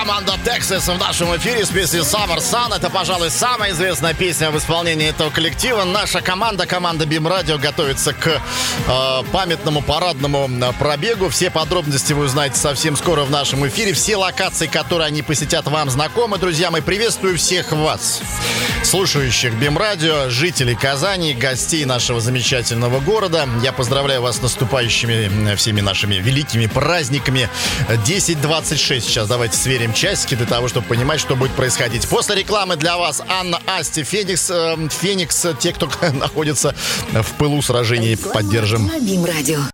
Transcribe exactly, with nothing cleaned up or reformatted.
Команда Texas в нашем эфире с песней Summer Sun. Это, пожалуй, самая известная песня в исполнении этого коллектива. Наша команда, команда Бим Радио, готовится к э, памятному парадному пробегу. Все подробности вы узнаете совсем скоро в нашем эфире. Все локации, которые они посетят, вам знакомы. Друзья, мы приветствую всех вас, слушающих Бим Радио, жителей Казани, гостей нашего замечательного города. Я поздравляю вас с наступающими всеми нашими великими праздниками. десять двадцать шесть сейчас. Давайте сверим часики для того, чтобы понимать, что будет происходить. После рекламы для вас Анна, Асти, Феникс, э, Феникс, те, кто находится в пылу сражений, поддержим. Бим Радио.